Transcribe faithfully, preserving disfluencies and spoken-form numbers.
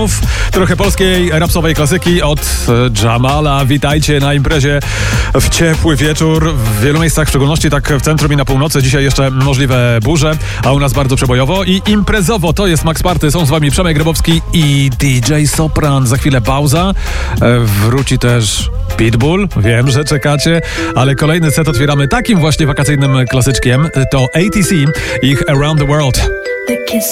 rytmów, trochę polskiej rapsowej klasyki od Jamala. Witajcie na imprezie w ciepły wieczór. W wielu miejscach, w szczególności tak w centrum i na północy. Dzisiaj jeszcze możliwe burze, a u nas bardzo przebojowo i imprezowo. To jest Max Party. Są z wami Przemek Grabowski i D J Sopran. Za chwilę pauza. Wróci też Pitbull. Wiem, że czekacie, ale kolejny set otwieramy takim właśnie wakacyjnym klasyczkiem. To A T C, ich Around the World.